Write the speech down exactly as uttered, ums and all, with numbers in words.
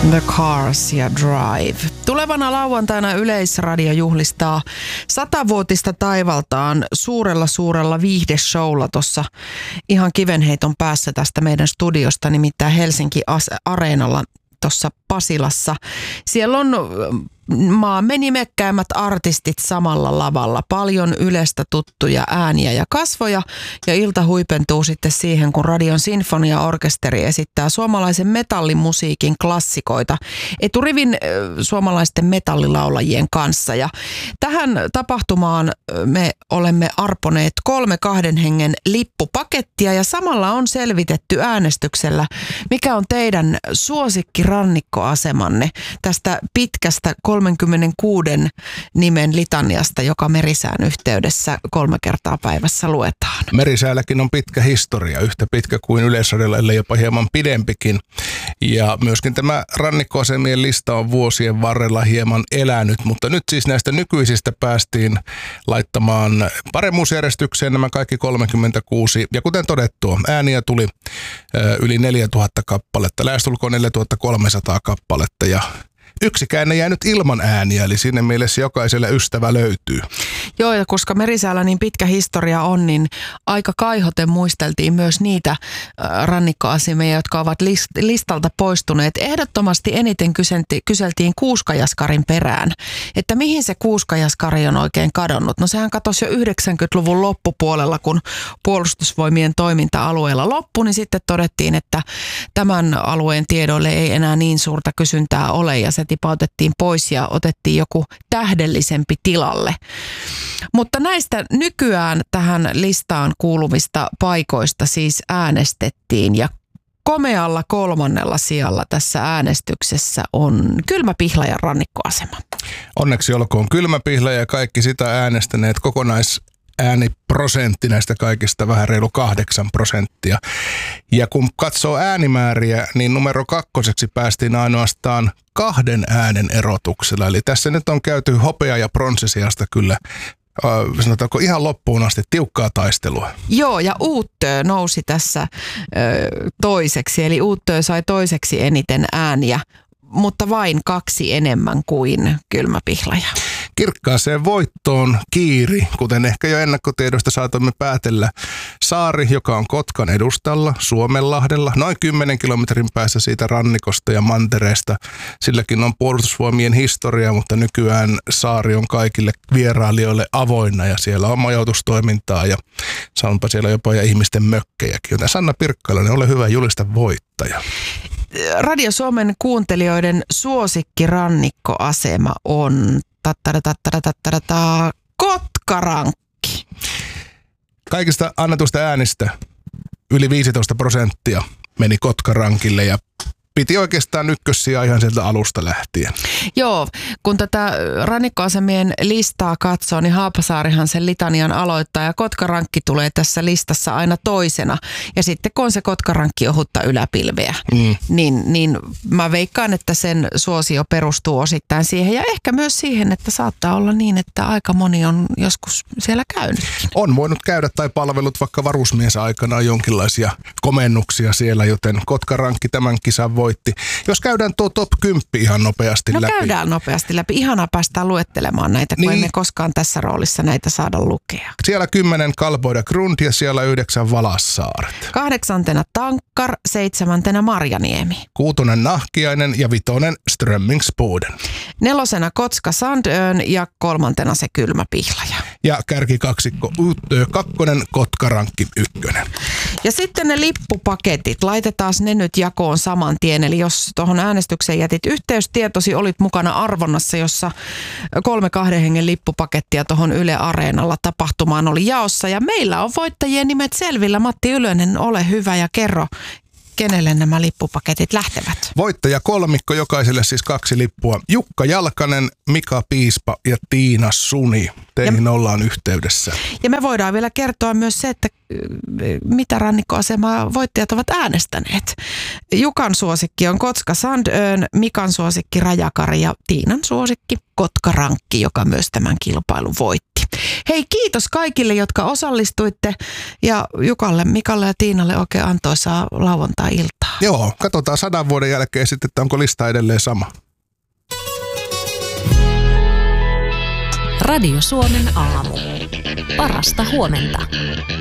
The Cars ja Drive. Tulevana lauantaina Yleisradio juhlistaa satavuotista taivaltaan suurella suurella viihdeshowlla tuossa ihan kivenheiton päässä tästä meidän studiosta, nimittäin Helsinki Areenalla tuossa Pasilassa. Siellä on maamme nimekkäimmät artistit samalla lavalla. Paljon Ylestä tuttuja ääniä ja kasvoja. Ja ilta huipentuu sitten siihen, kun Radion Sinfoniaorkesteri esittää suomalaisen metallimusiikin klassikoita eturivin äh, suomalaisten metallilaulajien kanssa. Ja tähän tapahtumaan me olemme arponeet kolme kahden hengen lippupakettia ja samalla on selvitetty äänestyksellä, mikä on teidän suosikkirannikkoasemanne tästä pitkästä kolmekymmentäkuusi nimen litaniasta, joka Merisään yhteydessä kolme kertaa päivässä luetaan. Merisäälläkin on pitkä historia, yhtä pitkä kuin Yleisradiolla, ellei jopa hieman pidempikin. Ja myöskin tämä rannikkoasemien lista on vuosien varrella hieman elänyt, mutta nyt siis näistä nykyisistä päästiin laittamaan paremmuusjärjestykseen nämä kaikki kolmekymmentäkuusi. Ja kuten todettua, ääniä tuli ö, yli neljätuhatta kappaletta, lähestulkoon neljätuhattakolmesataa kappaletta ja yksikään ei jäänyt ilman ääniä, eli siinä mielessä jokaiselle ystävä löytyy. Joo, ja koska Merisäällä niin pitkä historia on, niin aika kaihoten muisteltiin myös niitä rannikkoasemia, jotka ovat listalta poistuneet. Ehdottomasti eniten kyseltiin Kuuskajaskarin perään, että mihin se Kuuskajaskari on oikein kadonnut. No sehän katosi jo yhdeksänkymmentäluvun loppupuolella, kun puolustusvoimien toiminta-alueella loppui, niin sitten todettiin, että tämän alueen tiedoille ei enää niin suurta kysyntää ole, ja se tipautettiin pois ja otettiin joku tähdellisempi tilalle. Mutta näistä nykyään tähän listaan kuuluvista paikoista siis äänestettiin ja komealla kolmannella sijalla tässä äänestyksessä on Kylmä-Pihlajan rannikkoasema. Onneksi olkoon Kylmä-Pihlaja ja kaikki sitä äänestäneet kokonais ääniprosentti näistä kaikista vähän reilu kahdeksan prosenttia. Ja kun katsoo äänimääriä, niin numero kakkoseksi päästiin ainoastaan kahden äänen erotuksella. Eli tässä nyt on käyty hopea- ja pronssisijasta kyllä, äh, sanotaanko ihan loppuun asti tiukkaa taistelua. Joo, ja Uuttöö nousi tässä äh, toiseksi, eli Uuttöö sai toiseksi eniten ääniä, mutta vain kaksi enemmän kuin Kylmä-Pihlaja. Kirkkaaseen voittoon kiiri, kuten ehkä jo ennakkotiedosta saatamme päätellä. Saari, joka on Kotkan edustalla Suomenlahdella, noin kymmenen kilometrin päässä siitä rannikosta ja mantereesta. Silläkin on puolustusvoimien historia, mutta nykyään saari on kaikille vierailijoille avoinna ja siellä on majoitustoimintaa ja sanonpa siellä jopa ja ihmisten mökkejäkin. Joten Sanna Pirkkalainen, ole hyvä, julista voittaja. Radio Suomen kuuntelijoiden suosikkirannikkoasema on Kotkarankki. Kaikista annetusta äänistä yli viisitoista prosenttia meni Kotkarankille ja piti oikeastaan ykkössijaa ihan sieltä alusta lähtien. Joo, kun tätä rannikkoasemien listaa katsoo, niin Haapasaarihan sen litanian aloittaa ja Kotkarankki tulee tässä listassa aina toisena. Ja sitten kun on se Kotkarankki ohutta yläpilveä, mm. niin, niin mä veikkaan, että sen suosio perustuu osittain siihen ja ehkä myös siihen, että saattaa olla niin, että aika moni on joskus siellä käynyt. On voinut käydä tai palvelut vaikka varusmies aikana jonkinlaisia komennuksia siellä, joten Kotkarankki tämän kisan voi voitti. Jos käydään tuo top kymmenen ihan nopeasti no läpi. No käydään nopeasti läpi. Ihanaa päästään luettelemaan näitä, kun niin. emme koskaan tässä roolissa näitä saada lukea. Siellä kymmenen Kalboida Grund ja siellä yhdeksän Valassaaret. Kahdeksantena Tankkar, seitsemäntenä Marjaniemi. Kuutonen Nahkiainen ja vitonen Strömmingsboden. Nelosena Kotska Sandön ja kolmantena se Kylmä-Pihlaja. Ja kärkikaksikko Uuttöö kakkonen, Kotkarankki ykkönen. Ja sitten ne lippupaketit, laitetaan ne nyt jakoon saman tien. Eli jos tuohon äänestykseen jätit yhteystietosi, olit mukana arvonnassa, jossa kolme kahden hengen lippupakettia tuohon Yle Areenalla tapahtumaan oli jaossa. Ja meillä on voittajien nimet selvillä. Matti Ylönen, ole hyvä ja kerro, kenelle nämä lippupaketit lähtevät. Voittaja kolmikko, jokaiselle siis kaksi lippua. Jukka Jalkanen, Mika Piispa ja Tiina Suni. Teihin ja ollaan yhteydessä. Ja me voidaan vielä kertoa myös se, että mitä rannikkoasemaa voittajat ovat äänestäneet. Jukan suosikki on Kotska Sandön, Mikan suosikki Rajakari ja Tiinan suosikki Kotkarankki, joka myös tämän kilpailun voitti. Hei, kiitos kaikille, jotka osallistuitte ja Jukalle, Mikalle ja Tiinalle oikein antoisaa lauantai-iltaa. Joo, katsotaan sadan vuoden jälkeen sitten, että onko lista edelleen sama. Radio Suomen aamu. Parasta huomenta.